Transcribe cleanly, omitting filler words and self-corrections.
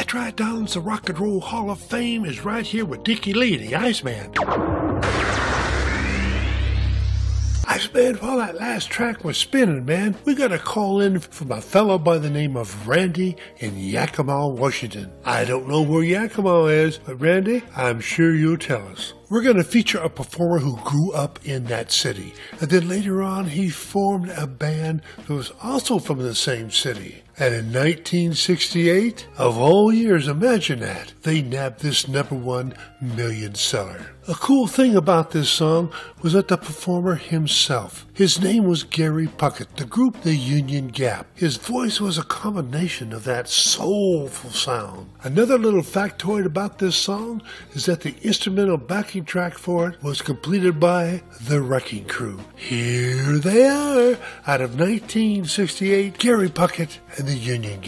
That's right, Downs. The Rock and Roll Hall of Fame is right here with Dickie Lee, the Iceman. Iceman, while that last track was spinning, man, we got a call in from a fellow by the name of Randy in Yakima, Washington. I don't know where Yakima is, but Randy, I'm sure you'll tell us. We're going to feature a performer who grew up in that city. And then later on, he formed a band that was also from the same city. And in 1968, of all years, imagine that, they nabbed this #1 million seller. A cool thing about this song was that the performer himself, his name was Gary Puckett, the group The Union Gap. His voice was a combination of that soulful sound. Another little factoid about this song is that the instrumental backing track for it was completed by The Wrecking Crew. Here they are, out of 1968, Gary Puckett and The Union Gap.